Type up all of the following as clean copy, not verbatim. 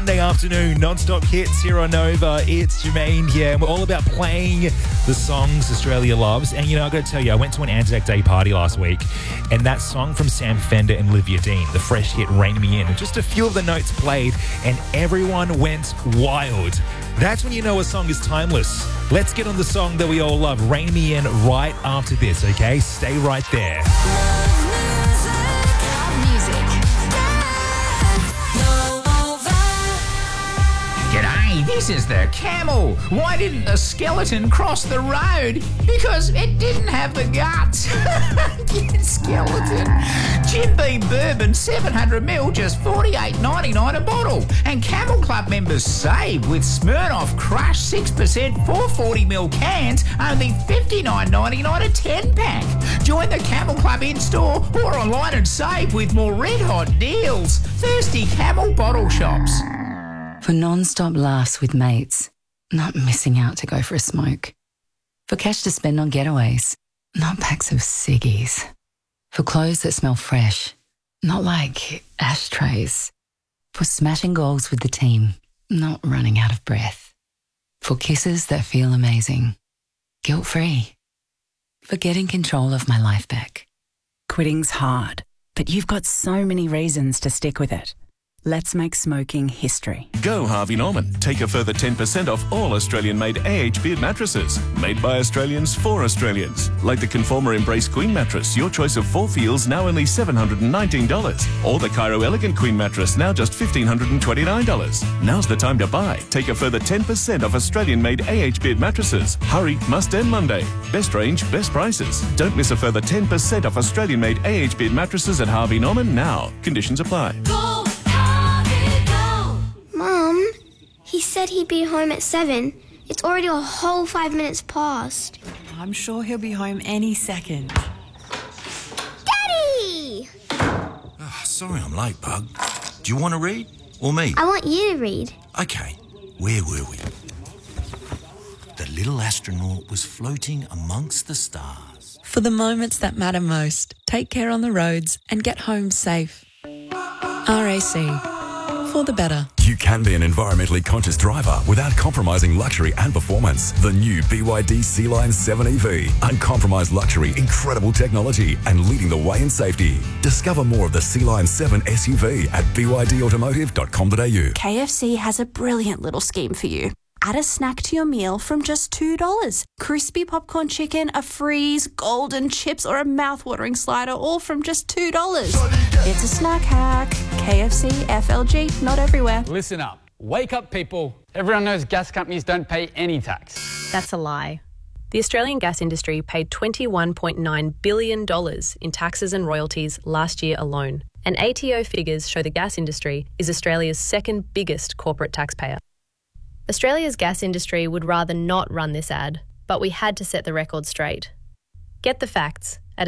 Sunday afternoon, non-stop hits here on Nova. It's Jermaine here, and we're all about playing the songs Australia loves. And, you know, I got to tell you, I went to an Anzac Day party last week, and that song from Sam Fender and Olivia Dean, the fresh hit Rain Me In, just a few of the notes played, and everyone went wild. That's when you know a song is timeless. Let's get on the song that we all love, Rain Me In, right after this, okay? Stay right there. G'day, this is the camel. Why didn't the skeleton cross the road? Because it didn't have the guts. Skeleton. Jim Beam Bourbon, 700ml, just $48.99 a bottle. And Camel Club members save with Smirnoff Crush 6% 440ml cans, only $59.99 a 10-pack. Join the Camel Club in-store or online and save with more red-hot deals. Thirsty Camel Bottle Shops. For non-stop laughs with mates, not missing out to go for a smoke. For cash to spend on getaways, not packs of ciggies. For clothes that smell fresh, not like ashtrays. For smashing goals with the team, not running out of breath. For kisses that feel amazing, guilt-free. For getting control of my life back. Quitting's hard, but you've got so many reasons to stick with it. Let's make smoking history. Go Harvey Norman. Take a further 10% off all Australian-made AH Beard mattresses. Made by Australians for Australians. Like the Conformer Embrace Queen mattress, your choice of 4 feels, now only $719. Or the Cairo Elegant Queen mattress, now just $1,529. Now's the time to buy. Take a further 10% off Australian-made AH Beard mattresses. Hurry, must end Monday. Best range, best prices. Don't miss a further 10% off Australian-made AH Beard mattresses at Harvey Norman now. Conditions apply. Mum, he said he'd be home at 7. It's already a whole 5 minutes past. I'm sure he'll be home any second. Daddy! Oh, sorry I'm late, Bug. Do you want to read? Or me? I want you to read. Okay, where were we? The little astronaut was floating amongst the stars. For the moments that matter most, take care on the roads and get home safe. RAC. For the better. You can be an environmentally conscious driver without compromising luxury and performance. The new BYD Sea-Line 7 EV. Uncompromised luxury, incredible technology, and leading the way in safety. Discover more of the Sea-Line 7 SUV at bydautomotive.com.au. KFC has a brilliant little scheme for you. Add a snack to your meal from just $2. Crispy popcorn chicken, a freeze, golden chips, or a mouth-watering slider, all from just $2. It's a snack hack. KFC, FLG, not everywhere. Listen up. Wake up, people. Everyone knows gas companies don't pay any tax. That's a lie. The Australian gas industry paid $21.9 billion in taxes and royalties last year alone. And ATO figures show the gas industry is Australia's second biggest corporate taxpayer. Australia's gas industry would rather not run this ad, but we had to set the record straight. Get the facts at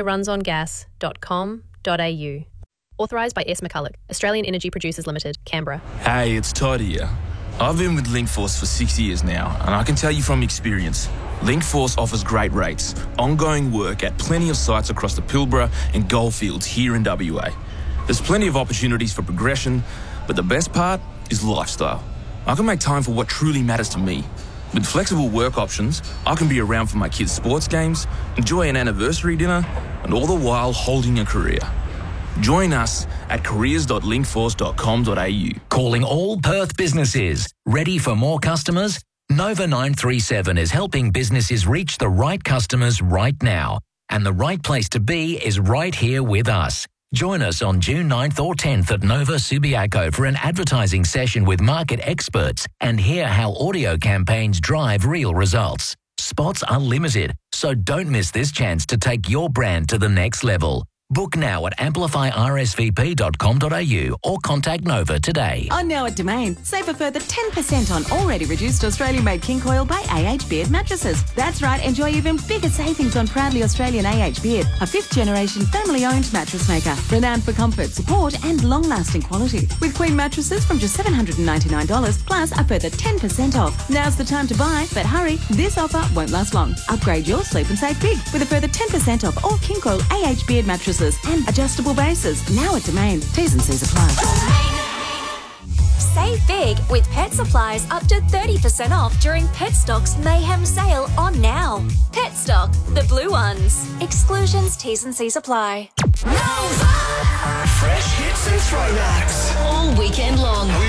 australiarunsongas.com.au. Authorised by S. McCulloch, Australian Energy Producers Limited, Canberra. Hey, it's Todd here. I've been with Linkforce for 6 years now, and I can tell you from experience, Linkforce offers great rates, ongoing work at plenty of sites across the Pilbara and Goldfields here in WA. There's plenty of opportunities for progression, but the best part is lifestyle. I can make time for what truly matters to me. With flexible work options, I can be around for my kids' sports games, enjoy an anniversary dinner, and all the while holding a career. Join us at careers.linkforce.com.au. Calling all Perth businesses. Ready for more customers? Nova 937 is helping businesses reach the right customers right now. And the right place to be is right here with us. Join us on June 9th or 10th at Nova Subiaco for an advertising session with market experts and hear how audio campaigns drive real results. Spots are limited, so don't miss this chance to take your brand to the next level. Book now at amplifyrsvp.com.au or contact Nova today. On now at Domain, save a further 10% on already reduced Australian-made King Coil by AH Beard mattresses. That's right, enjoy even bigger savings on proudly Australian AH Beard, a 5th-generation family-owned mattress maker, renowned for comfort, support and long-lasting quality. With Queen mattresses from just $799 plus a further 10% off. Now's the time to buy, but hurry, this offer won't last long. Upgrade your sleep and save big with a further 10% off all King Coil AH Beard mattresses and adjustable bases. Now at Domain. T's and C's apply. Save big with pet supplies up to 30% off during Petstock's Mayhem sale on now. Petstock, the blue ones. Exclusions, T's and C's apply. Fresh hits and throwbacks All weekend long. We